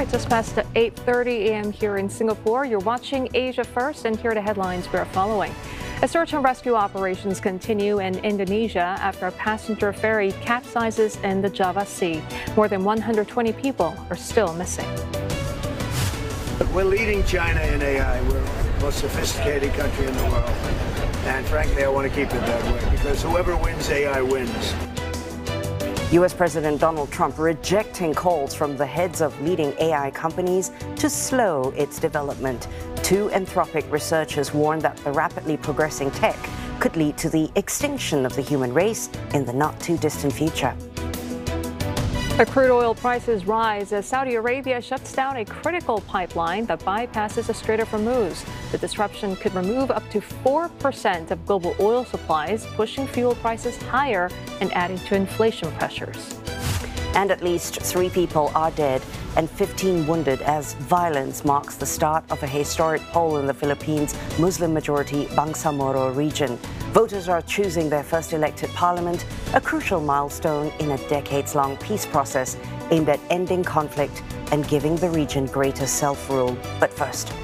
right, just past 8:30 a.m. here in Singapore. You're watching Asia First, and here are the headlines we're following. A search and rescue operations continue in Indonesia after a passenger ferry capsizes in the Java Sea. More than 120 people are still missing. We're leading China in AI. We're the most sophisticated country in the world. And frankly, I want to keep it that way because whoever wins AI wins. U.S. President Donald Trump rejecting calls from the heads of leading AI companies to slow its development. Two Anthropic researchers warn that the rapidly progressing tech could lead to the extinction of the human race in the not-too-distant future. The crude oil prices rise as Saudi Arabia shuts down a critical pipeline that bypasses the Strait of Hormuz. The disruption could remove up to 4% of global oil supplies, pushing fuel prices higher and adding to inflation pressures. And at least 3 people are dead and 15 wounded as violence marks the start of a historic poll in the Philippines' Muslim-majority Bangsamoro region. Voters are choosing their first elected parliament, a crucial milestone in a decades-long peace process aimed at ending conflict and giving the region greater self-rule. But first,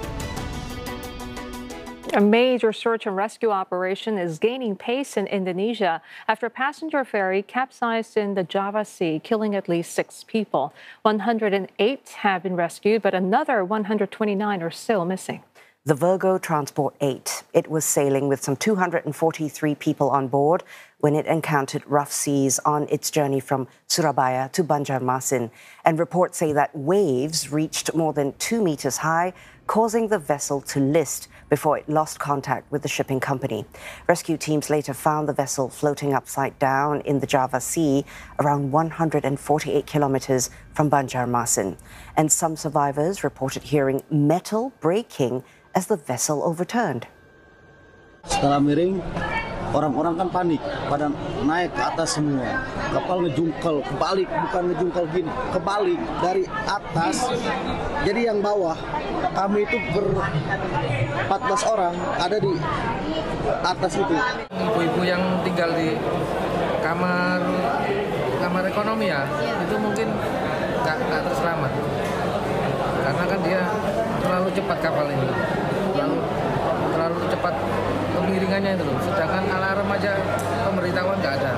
a major search and rescue operation is gaining pace in Indonesia after a passenger ferry capsized in the Java Sea, killing at least 6 people. 108 have been rescued, but another 129 are still missing. The Virgo Transport 8. It was sailing with some 243 people on board when it encountered rough seas on its journey from Surabaya to Banjarmasin. And reports say that waves reached more than 2 meters high, causing the vessel to list before it lost contact with the shipping company. Rescue teams later found the vessel floating upside down in the Java Sea, around 148 kilometers from Banjarmasin. And some survivors reported hearing metal breaking as the vessel overturned. Setelah miring, orang-orang kan panik, pada naik ke atas semua. Kapal ngejungkel, kebalik, bukan ngejungkel gini, kebalik dari atas. Jadi yang bawah, kami itu ber-14 orang ada di atas itu. Ibu-ibu yang tinggal di kamar ekonomi ya, itu mungkin nggak terselamat. Karena kan dia terlalu cepat kapal ini, terlalu cepat kemiringannya itu loh. Sedangkan alarm aja pemberitahuan nggak ada.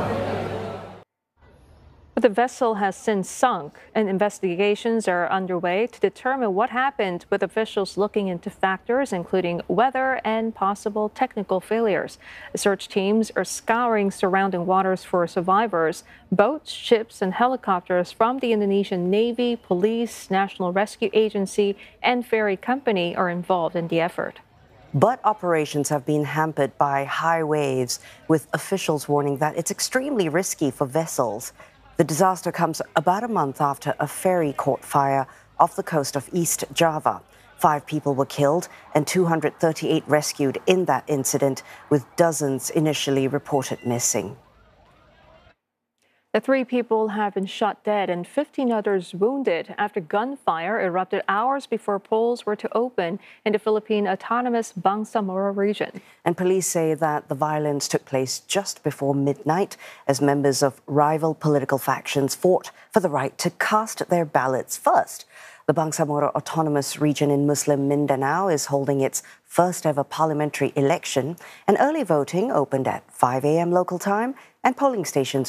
The vessel has since sunk, and investigations are underway to determine what happened, with officials looking into factors including weather and possible technical failures. Search teams are scouring surrounding waters for survivors. Boats, ships, and helicopters from the Indonesian Navy, Police, National Rescue Agency, and ferry company are involved in the effort. But operations have been hampered by high waves, with officials warning that it's extremely risky for vessels. The disaster comes about a month after a ferry caught fire off the coast of East Java. 5 people were killed and 238 rescued in that incident, with dozens initially reported missing. The 3 people have been shot dead and 15 others wounded after gunfire erupted hours before polls were to open in the Philippine autonomous Bangsamoro region. And police say that the violence took place just before midnight as members of rival political factions fought for the right to cast their ballots first. The Bangsamoro Autonomous Region in Muslim Mindanao is holding its first ever parliamentary election, and early voting opened at 5 a.m. local time, and polling stations